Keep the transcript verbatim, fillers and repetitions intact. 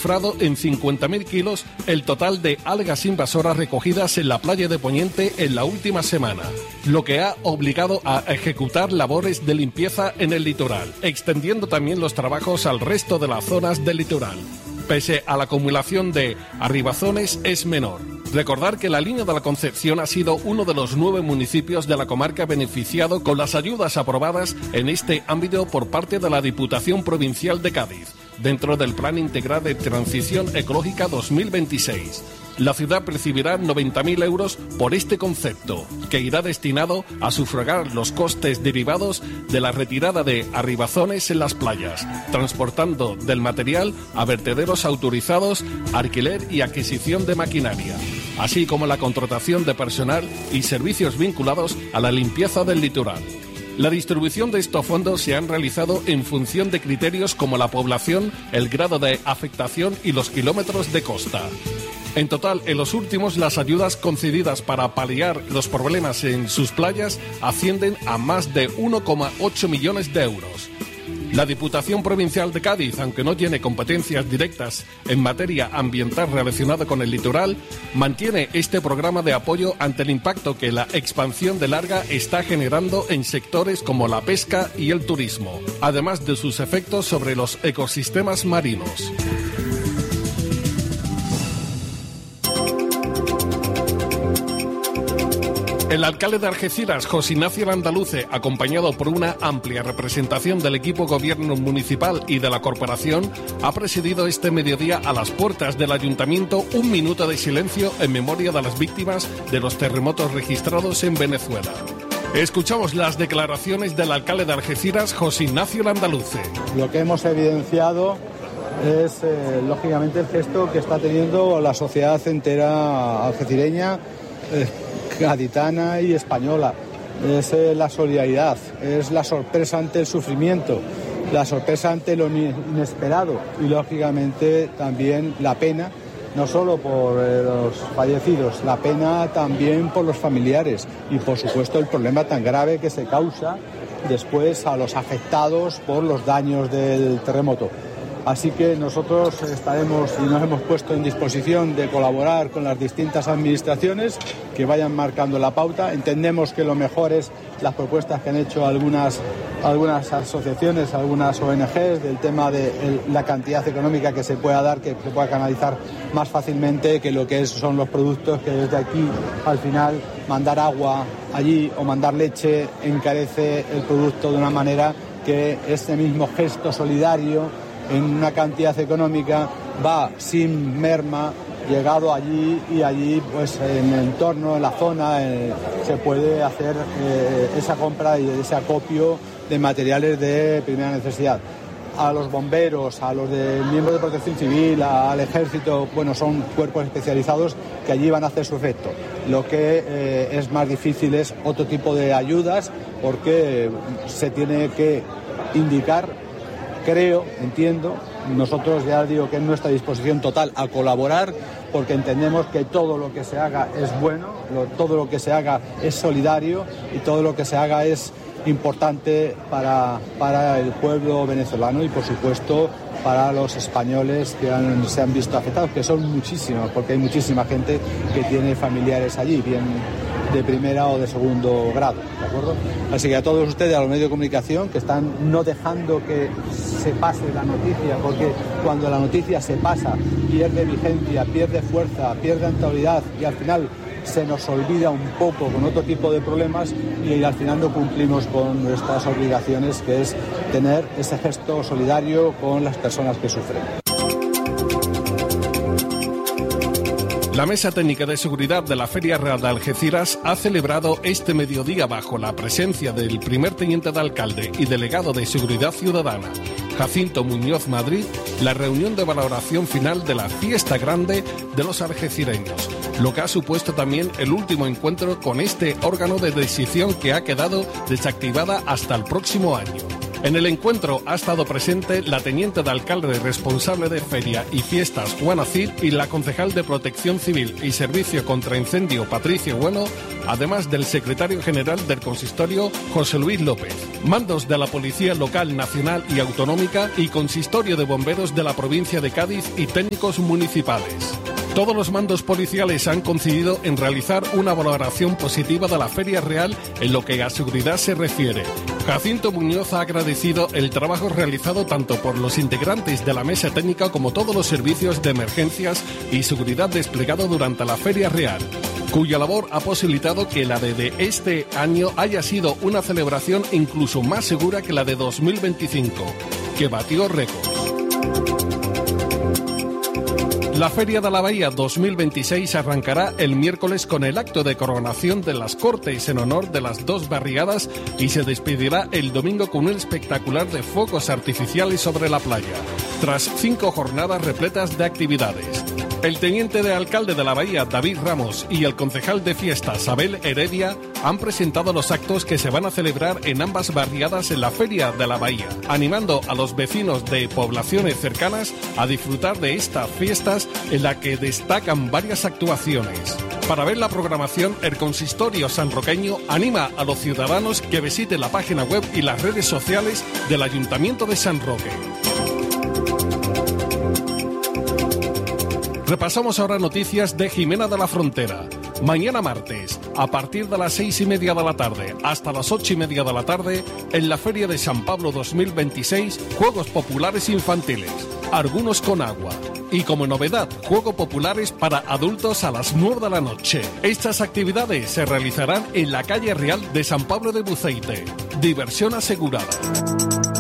cifrado en cincuenta mil kilos el total de algas invasoras recogidas en la playa de Poniente en la última semana, lo que ha obligado a ejecutar labores de limpieza en el litoral, extendiendo también los trabajos al resto de las zonas del litoral. Pese a la acumulación de arribazones es menor. Recordar que la Línea de la Concepción ha sido uno de los nueve municipios de la comarca beneficiado con las ayudas aprobadas en este ámbito por parte de la Diputación Provincial de Cádiz, dentro del Plan Integral de Transición Ecológica dos mil veintiséis. La ciudad percibirá noventa mil euros por este concepto, que irá destinado a sufragar los costes derivados de la retirada de arribazones en las playas, transportando del material a vertederos autorizados, alquiler y adquisición de maquinaria, así como la contratación de personal y servicios vinculados a la limpieza del litoral. La distribución de estos fondos se han realizado en función de criterios como la población, el grado de afectación y los kilómetros de costa. En total, en los últimos, las ayudas concedidas para paliar los problemas en sus playas ascienden a más de uno coma ocho millones de euros. La Diputación Provincial de Cádiz, aunque no tiene competencias directas en materia ambiental relacionada con el litoral, mantiene este programa de apoyo ante el impacto que la expansión del alga está generando en sectores como la pesca y el turismo, además de sus efectos sobre los ecosistemas marinos. El alcalde de Algeciras, José Ignacio Landaluce, acompañado por una amplia representación del equipo gobierno municipal y de la corporación, ha presidido este mediodía a las puertas del ayuntamiento un minuto de silencio en memoria de las víctimas de los terremotos registrados en Venezuela. Escuchamos las declaraciones del alcalde de Algeciras, José Ignacio Landaluce. Lo que hemos evidenciado es, eh, lógicamente, el gesto que está teniendo la sociedad entera algecireña, eh, gaditana y española. Es eh, la solidaridad, es la sorpresa ante el sufrimiento, la sorpresa ante lo inesperado y, lógicamente, también la pena, no solo por eh, los fallecidos, la pena también por los familiares y, por supuesto, el problema tan grave que se causa después a los afectados por los daños del terremoto. Así que nosotros estaremos y nos hemos puesto en disposición de colaborar con las distintas administraciones que vayan marcando la pauta. Entendemos que lo mejor es las propuestas que han hecho algunas, algunas asociaciones, algunas O N Ges, del tema de el, la cantidad económica que se pueda dar, que se pueda canalizar más fácilmente que lo que es, son los productos que desde aquí, al final, mandar agua allí o mandar leche encarece el producto de una manera que este mismo gesto solidario en una cantidad económica va sin merma, llegado allí y allí pues en el entorno, en la zona, eh, se puede hacer eh, esa compra y ese acopio de materiales de primera necesidad. A los bomberos, a los de miembros de protección civil, a, al ejército, bueno, son cuerpos especializados que allí van a hacer su efecto. Lo que eh, es más difícil es otro tipo de ayudas, porque se tiene que indicar, creo, entiendo, nosotros ya digo que es nuestra disposición total a colaborar, porque entendemos que todo lo que se haga es bueno, lo, todo lo que se haga es solidario y todo lo que se haga es importante para, para el pueblo venezolano y, por supuesto, para los españoles que han, se han visto afectados, que son muchísimos, porque hay muchísima gente que tiene familiares allí, bien de primera o de segundo grado, ¿de acuerdo? Así que a todos ustedes, a los medios de comunicación, que están no dejando que se pase la noticia, porque cuando la noticia se pasa, pierde vigencia, pierde fuerza, pierde autoridad y al final se nos olvida un poco con otro tipo de problemas y al final no cumplimos con nuestras obligaciones, que es tener ese gesto solidario con las personas que sufren. La Mesa Técnica de Seguridad de la Feria Real de Algeciras ha celebrado este mediodía, bajo la presencia del primer teniente de alcalde y delegado de Seguridad Ciudadana, Jacinto Muñoz Madrid, la reunión de valoración final de la Fiesta Grande de los algecireños, lo que ha supuesto también el último encuentro con este órgano de decisión que ha quedado desactivada hasta el próximo año. En el encuentro ha estado presente la teniente de alcalde responsable de Feria y Fiestas, Juana Cid, y la concejal de Protección Civil y Servicio contra Incendio, Patricia Bueno, además del secretario general del consistorio, José Luis López. Mandos de la Policía Local, Nacional y Autonómica y consistorio de bomberos de la provincia de Cádiz y técnicos municipales. Todos los mandos policiales han coincidido en realizar una valoración positiva de la Feria Real en lo que a seguridad se refiere. Jacinto Muñoz ha agradecido el trabajo realizado tanto por los integrantes de la mesa técnica como todos los servicios de emergencias y seguridad desplegado durante la Feria Real, cuya labor ha posibilitado que la de, de este año haya sido una celebración incluso más segura que la de dos mil veinticinco, que batió récord. La Feria de la Bahía dos mil veintiséis arrancará el miércoles con el acto de coronación de las Cortes en honor de las dos barriadas y se despedirá el domingo con un espectacular de fuegos artificiales sobre la playa, tras cinco jornadas repletas de actividades. El teniente de alcalde de la Bahía, David Ramos, y el concejal de fiestas, Abel Heredia, han presentado los actos que se van a celebrar en ambas barriadas en la Feria de la Bahía, animando a los vecinos de poblaciones cercanas a disfrutar de estas fiestas en la que destacan varias actuaciones. Para ver la programación, el consistorio sanroqueño anima a los ciudadanos que visiten la página web y las redes sociales del Ayuntamiento de San Roque. Repasamos ahora noticias de Jimena de la Frontera. Mañana martes, a partir de las seis y media de la tarde hasta las ocho y media de la tarde, en la Feria de San Pablo dos mil veintiséis, Juegos Populares Infantiles, algunos con agua. Y como novedad, Juegos Populares para adultos a las nueve de la noche. Estas actividades se realizarán en la calle Real de San Pablo de Buceite. Diversión asegurada.